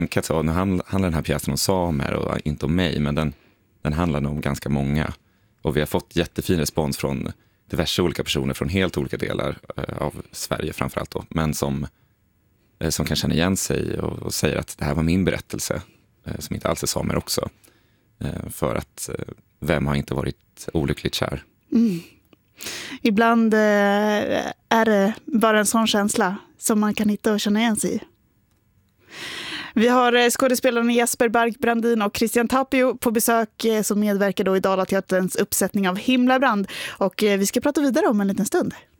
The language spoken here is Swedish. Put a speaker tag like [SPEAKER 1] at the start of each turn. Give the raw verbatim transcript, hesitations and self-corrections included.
[SPEAKER 1] Katsa, nu handlar den här pjäsen om samer och inte om mig, men den, den handlar om ganska många. Och vi har fått jättefin respons från diverse olika personer från helt olika delar av Sverige framförallt då, men som, som kan känna igen sig och, och säger att det här var min berättelse, som inte alls är samer också. För att vem har inte varit olyckligt kär?
[SPEAKER 2] Mm. Ibland är det bara en sån känsla som man kan hitta och känna igen sig i. Vi har skådespelarna Jesper Bark-Brandin och Christian Tapio på besök som medverkar då i Dalateaterns uppsättning av Himlabrand. Och vi ska prata vidare om en liten stund.